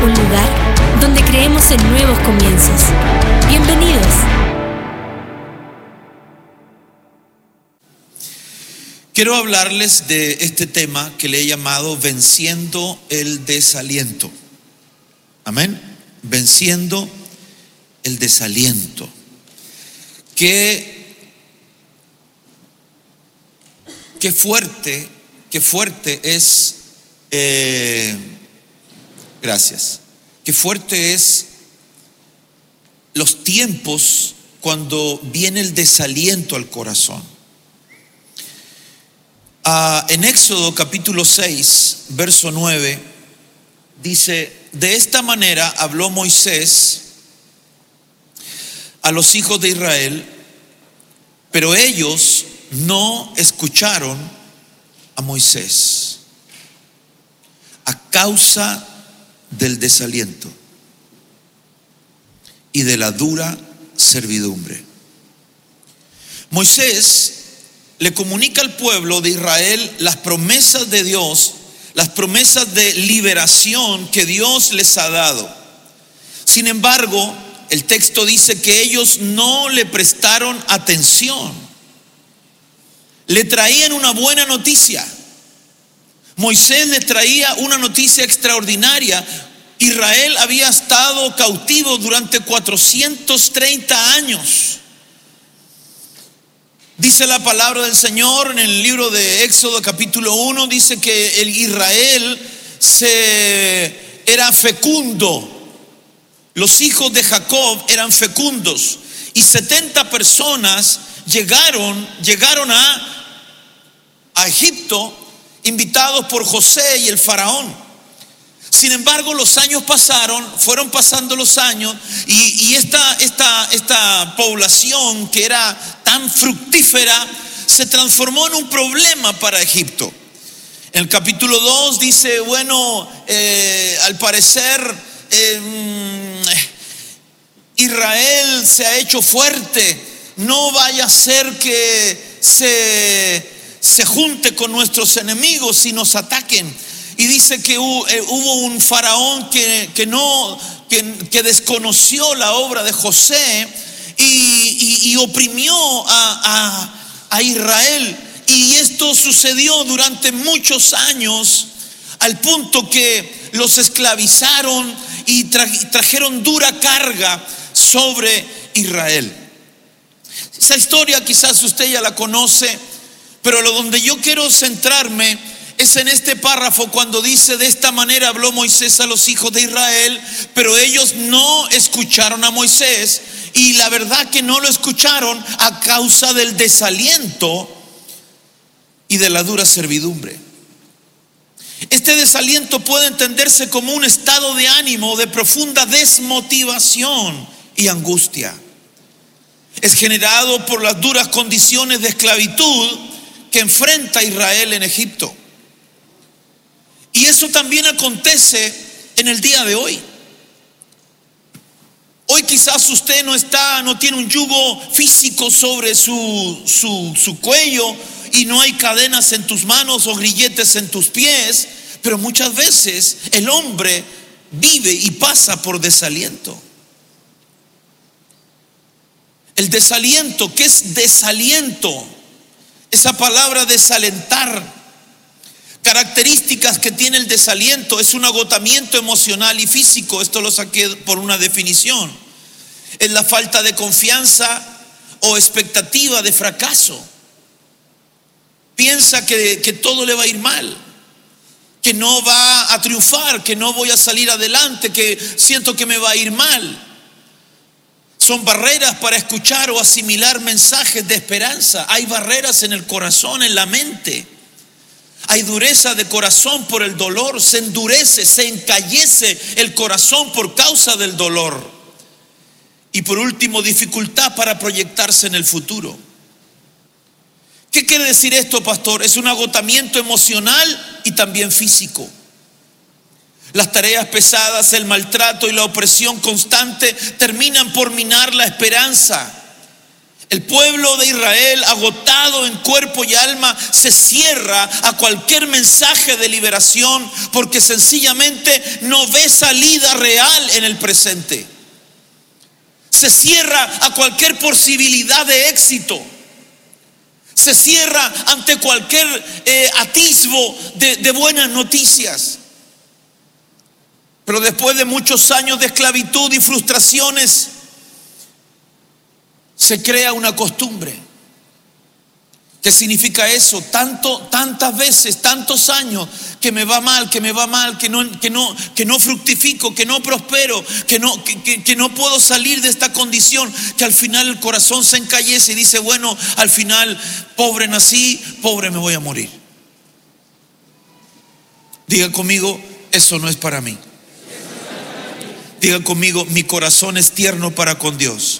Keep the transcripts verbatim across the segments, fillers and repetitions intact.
un lugar donde creemos en nuevos comienzos. Bienvenidos. Quiero hablarles de este tema que le he llamado venciendo el desaliento. Amén. Venciendo el desaliento. Qué, qué fuerte, qué fuerte es, eh, gracias, qué fuerte es los tiempos cuando viene el desaliento al corazón. Ah, en Éxodo capítulo seis, verso nueve, dice: de esta manera habló Moisés a los hijos de Israel, pero ellos no escucharon a Moisés a causa del desaliento y de la dura servidumbre. Moisés le comunica al pueblo de Israel las promesas de Dios, las promesas de liberación que Dios les ha dado. Sin embargo, el texto dice que ellos no le prestaron atención. Le traían una buena noticia. Moisés le traía una noticia extraordinaria. Israel había estado cautivo durante cuatrocientos treinta años. Dice la palabra del Señor en el libro de Éxodo capítulo uno, dice que el Israel se, era fecundo. Los hijos de Jacob eran fecundos y setenta personas llegaron, llegaron a, a Egipto, invitados por José y el faraón. Sin embargo, los años pasaron, fueron pasando los años y, y esta, esta, esta población que era tan fructífera se transformó en un problema para Egipto. En el capítulo dos dice, bueno, eh, al parecer eh, Israel se ha hecho fuerte, no vaya a ser que se, se junte con nuestros enemigos y nos ataquen. Y dice que hubo un faraón que, que no que, que desconoció la obra de José y, y, y oprimió a, a, a Israel. Y esto sucedió durante muchos años, al punto que los esclavizaron y tra, trajeron dura carga sobre Israel. Esa historia quizás usted ya la conoce, pero lo donde yo quiero centrarme es en este párrafo cuando dice: de esta manera habló Moisés a los hijos de Israel, pero ellos no escucharon a Moisés. Y la verdad que no lo escucharon a causa del desaliento y de la dura servidumbre. Este desaliento puede entenderse como un estado de ánimo de profunda desmotivación y angustia. Es generado por las duras condiciones de esclavitud que enfrenta Israel en Egipto. Y eso también acontece en el día de hoy. Hoy quizás usted no está, no tiene un yugo físico sobre su, su, su cuello y no hay cadenas en tus manos o grilletes en tus pies, pero muchas veces el hombre vive y pasa por desaliento. El desaliento, ¿qué es desaliento? Esa palabra desalentar. Características que tiene el desaliento: es un agotamiento emocional y físico. Esto lo saqué por una definición. Es la falta de confianza o expectativa de fracaso. Piensa que, que todo le va a ir mal, que no va a triunfar, que no voy a salir adelante, que siento que me va a ir mal. Son barreras para escuchar o asimilar mensajes de esperanza. Hay barreras en el corazón, en la mente. Hay dureza de corazón por el dolor. Se endurece, se encallece el corazón por causa del dolor. Y por último, dificultad para proyectarse en el futuro. ¿Qué quiere decir esto, pastor? Es un agotamiento emocional y también físico. Las tareas pesadas, el maltrato y la opresión constante terminan por minar la esperanza. El pueblo de Israel, agotado en cuerpo y alma, se cierra a cualquier mensaje de liberación porque sencillamente no ve salida real en el presente. Se cierra a cualquier posibilidad de éxito. Se cierra ante cualquier eh, atisbo de, de buenas noticias. Pero después de muchos años de esclavitud y frustraciones, se crea una costumbre. ¿Qué significa eso? Tanto, tantas veces, tantos años que me va mal, que me va mal, que no, que no, que no fructifico, que no prospero, que no, que, que, que no puedo salir de esta condición, que al final el corazón se encallece y dice, bueno, al final, pobre nací, pobre me voy a morir. Diga conmigo, eso no es para mí. Diga conmigo, mi corazón es tierno para con Dios.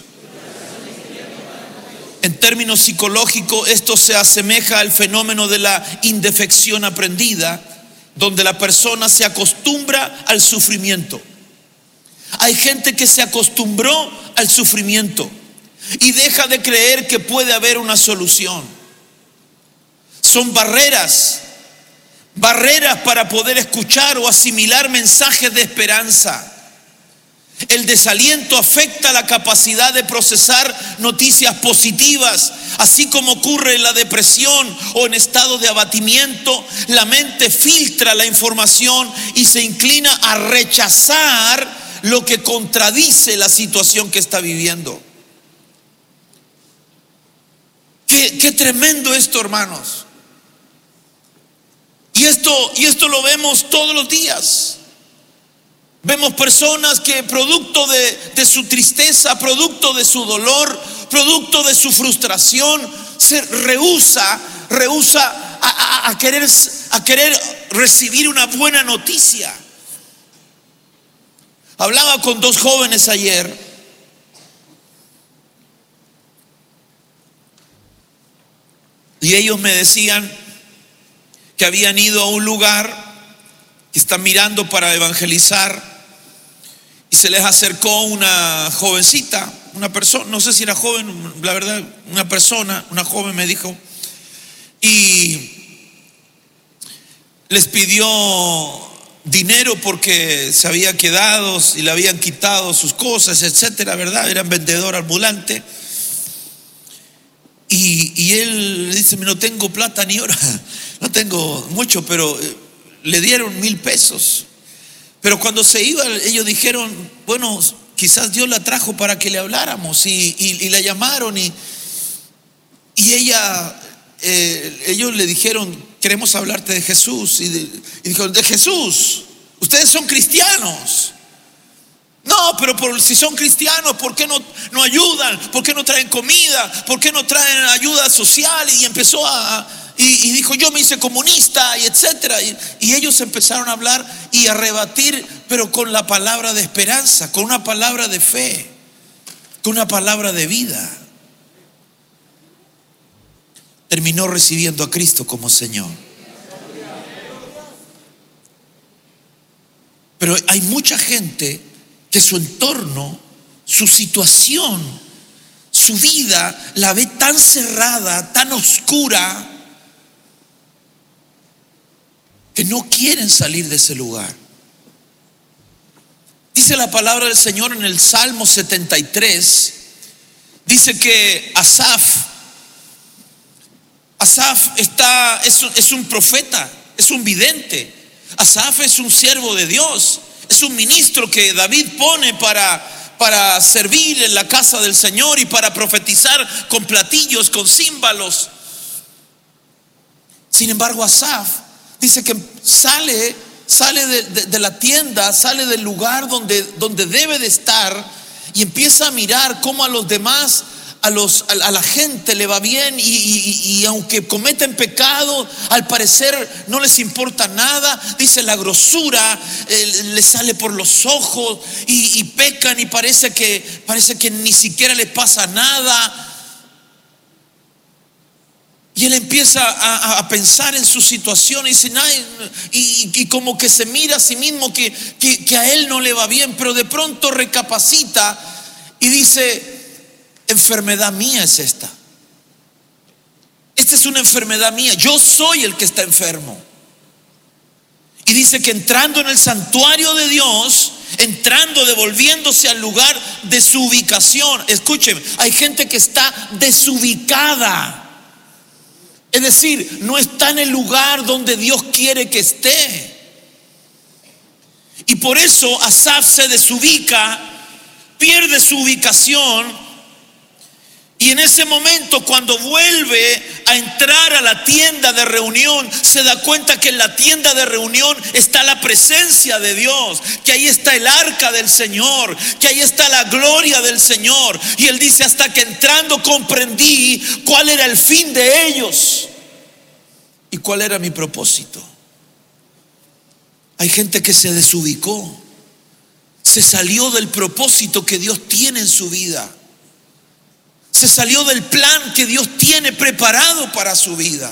En términos psicológicos, esto se asemeja al fenómeno de la indefección aprendida, donde la persona se acostumbra al sufrimiento. Hay gente que se acostumbró al sufrimiento y deja de creer que puede haber una solución. Son barreras, barreras para poder escuchar o asimilar mensajes de esperanza. El desaliento afecta la capacidad de procesar noticias positivas, así como ocurre en la depresión o en estado de abatimiento. La mente filtra la información y se inclina a rechazar lo que contradice la situación que está viviendo. Qué, qué tremendo esto, hermanos. Y esto, y esto lo vemos todos los días. Vemos personas que producto de, de su tristeza, producto de su dolor, producto de su frustración, se rehúsa, rehúsa a, a, a, querer, a querer recibir una buena noticia. Hablaba con dos jóvenes ayer y ellos me decían que habían ido a un lugar, que están mirando para evangelizar. Y se les acercó una jovencita, una persona, no sé si era joven, la verdad, una persona, una joven me dijo, y les pidió dinero porque se había quedado y le habían quitado sus cosas, etcétera, ¿verdad? Eran vendedor ambulante. Y, y él le dice, no tengo plata ni hora, no tengo mucho, pero le dieron mil pesos. Pero cuando se iba, ellos dijeron, bueno, quizás Dios la trajo para que le habláramos. Y, y, y la llamaron y, y ella, eh, ellos le dijeron, queremos hablarte de Jesús. Y, de, y dijeron, de Jesús, ustedes son cristianos. No, pero por, si son cristianos, ¿por qué no, no ayudan? ¿Por qué no traen comida? ¿Por qué no traen ayuda social? Y empezó a... Y, y dijo, yo me hice comunista y etcétera. Y, y ellos empezaron a hablar y a rebatir, pero con la palabra de esperanza, con una palabra de fe, con una palabra de vida. Terminó recibiendo a Cristo como Señor. Pero hay mucha gente que su entorno, su situación, su vida la ve tan cerrada, tan oscura, que no quieren salir de ese lugar. Dice la palabra del Señor en el Salmo setenta y tres, dice que Asaf, Asaf está, es, es un profeta, es un vidente. Asaf es un siervo de Dios, es un ministro que David pone para, para servir en la casa del Señor y para profetizar con platillos, con címbalos. Sin embargo, Asaf dice que sale, sale de, de, de la tienda, sale del lugar donde, donde debe de estar y empieza a mirar cómo a los demás, a, los, a, a la gente le va bien y, y, y aunque cometen pecado, al parecer no les importa nada. Dice, la grosura eh, le sale por los ojos y, y pecan y parece que, parece que ni siquiera les pasa nada. Y él empieza a, a pensar en su situación y dice, y, y como que se mira a sí mismo que, que, que a él no le va bien, pero de pronto recapacita y dice, enfermedad mía es esta. Esta es una enfermedad mía. Yo soy el que está enfermo. Y dice que entrando en el santuario de Dios, entrando, devolviéndose al lugar de su ubicación. Escúcheme, hay gente que está desubicada. Es decir, no está en el lugar donde Dios quiere que esté. Y por eso Asaf se desubica, pierde su ubicación. Y en ese momento, cuando vuelve a entrar a la tienda de reunión, se da cuenta que en la tienda de reunión está la presencia de Dios, que ahí está el arca del Señor, que ahí está la gloria del Señor. Y él dice: hasta que entrando comprendí cuál era el fin de ellos y cuál era mi propósito. Hay gente que se desubicó, se salió del propósito que Dios tiene en su vida. Se salió del plan que Dios tiene preparado para su vida.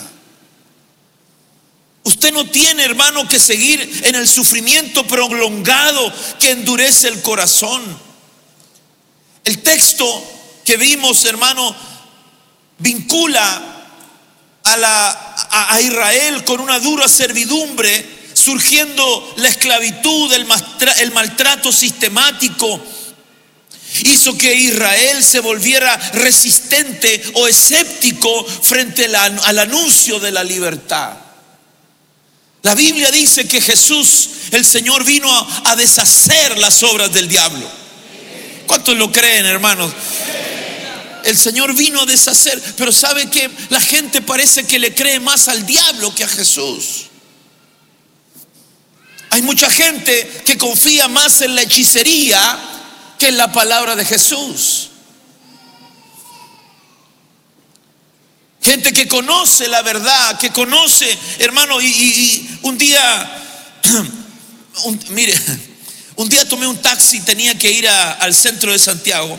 Usted no tiene, hermano, que seguir en el sufrimiento prolongado que endurece el corazón. El texto que vimos, hermano, vincula a, la, a, a Israel con una dura servidumbre, surgiendo la esclavitud, el, maltra, el maltrato sistemático. Hizo que Israel se volviera resistente o escéptico frente al anuncio de la libertad. La Biblia dice que Jesús, el Señor, vino a, a deshacer las obras del diablo. ¿Cuántos lo creen, hermanos? El Señor vino a deshacer, pero ¿sabe qué? La gente parece que le cree más al diablo que a Jesús. Hay mucha gente que confía más en la hechicería que en la palabra de Jesús. Gente que conoce la verdad, que conoce, hermano, y, y, y un día, un, mire, un día tomé un taxi, tenía que ir a, al centro de Santiago,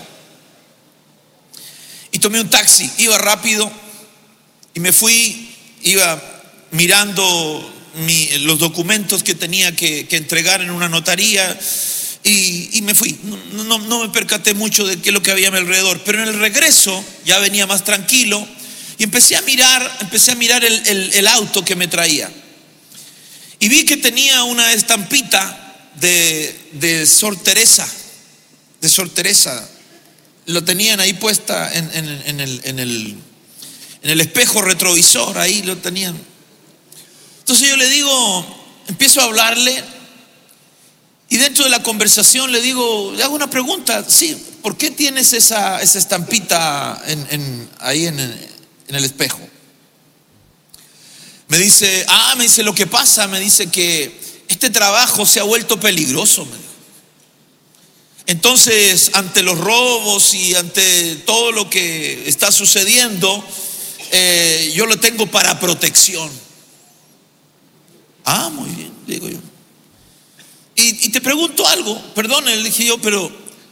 y tomé un taxi, iba rápido, y me fui, iba mirando mi, los documentos que tenía que, que entregar en una notaría. Y, y me fui, no, no, no me percaté mucho de qué es lo que había a mi alrededor. Pero en el regreso ya venía más tranquilo y empecé a mirar, empecé a mirar el, el, el auto que me traía. Y vi que tenía una estampita de, de Sor Teresa, de Sor Teresa. Lo tenían ahí puesta en, en, en, el, en, el, en el espejo retrovisor, ahí lo tenían. Entonces yo le digo, empiezo a hablarle. Y dentro de la conversación le digo, le hago una pregunta: sí, ¿por qué tienes esa, esa estampita en, en, ahí en, en el espejo? Me dice, ah, me dice, lo que pasa, me dice que este trabajo se ha vuelto peligroso. Me dijo. Entonces, ante los robos y ante todo lo que está sucediendo, eh, yo lo tengo para protección. Ah, muy bien, digo yo. Y, y te pregunto algo, perdón, le dije yo, pero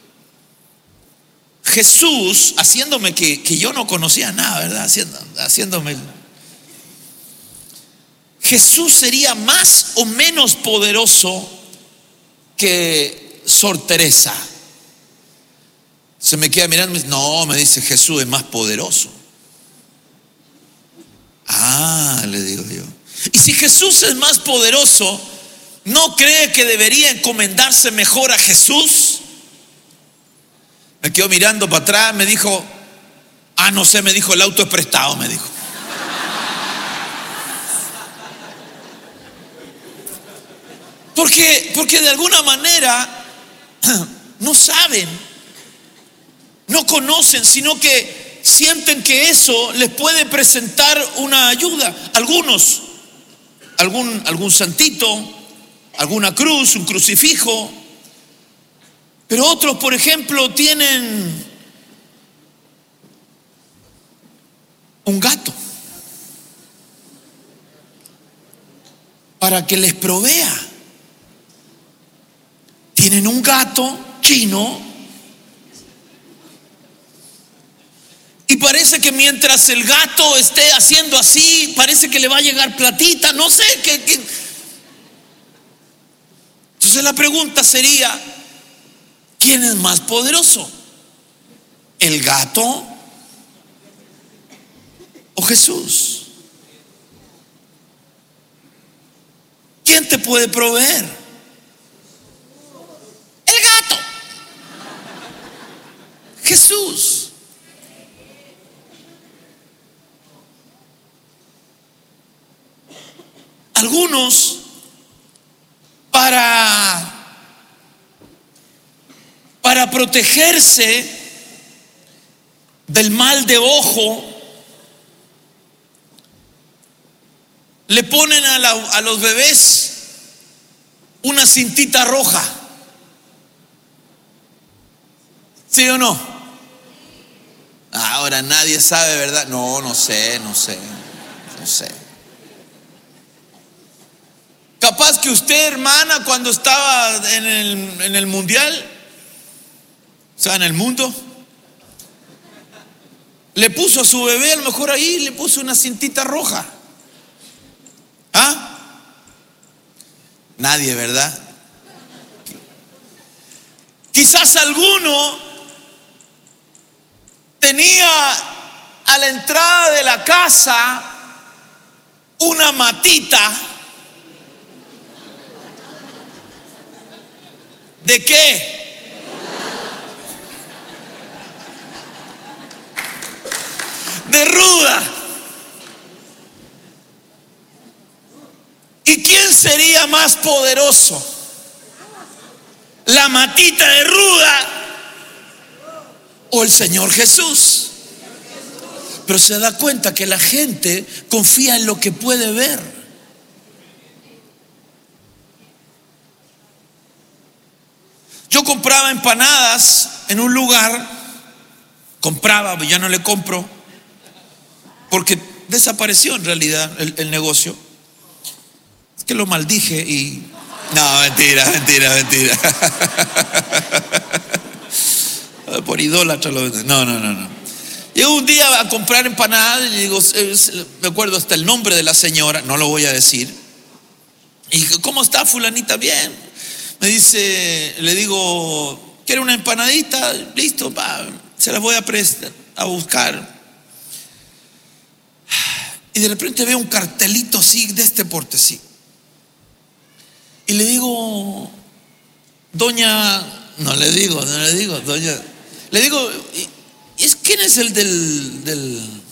Jesús, haciéndome que, que yo no conocía nada, ¿verdad? Haciendo, haciéndome. Jesús sería más o menos poderoso que Sor Teresa. Se me queda mirando y me dice, no, me dice, Jesús es más poderoso. Ah, le digo yo. Y si Jesús es más poderoso, ¿no cree que debería encomendarse mejor a Jesús? Me quedó mirando para atrás, me dijo, ah, no sé, me dijo, el auto es prestado, me dijo. Porque, porque de alguna manera no saben, no conocen, sino que sienten que eso les puede presentar una ayuda. Algunos, algún, algún santito, alguna cruz, un crucifijo. Pero otros, por ejemplo, tienen un gato para que les provea. Tienen un gato chino y parece que mientras el gato esté haciendo así, parece que le va a llegar platita, no sé qué. qué. Entonces la pregunta sería, ¿quién es más poderoso? ¿El gato o Jesús? ¿Quién te puede proveer? El gato. Jesús. Algunos, para, para protegerse del mal de ojo, le ponen a, la, a los bebés una cintita roja. ¿Sí o no? Ahora nadie sabe, ¿verdad? No, no sé, no sé, no sé. Capaz que usted, hermana, cuando estaba en el, en el mundial, o sea, en el mundo, le puso a su bebé, a lo mejor ahí le puso una cintita roja. ¿Ah? Nadie, ¿verdad? Quizás alguno tenía a la entrada de la casa una matita. ¿De qué? De ruda. ¿Y quién sería más poderoso? ¿La matita de ruda o el Señor Jesús? Pero se da cuenta que la gente confía en lo que puede ver. Yo compraba empanadas en un lugar, compraba, ya no le compro, porque desapareció en realidad el, el negocio. Es que lo maldije y... No, mentira, mentira, mentira. Por idólatra lo... No, no, no, no. Llego un día a comprar empanadas y digo, me acuerdo hasta el nombre de la señora, no lo voy a decir. Y dije, ¿cómo está fulanita? Bien. Me dice, le digo, ¿quiere una empanadita? Listo, va, se las voy a prestar, a buscar. Y de repente veo un cartelito así, de este porte, sí. Y le digo, doña, no le digo, no le digo, doña, le digo, ¿es quién es el del, del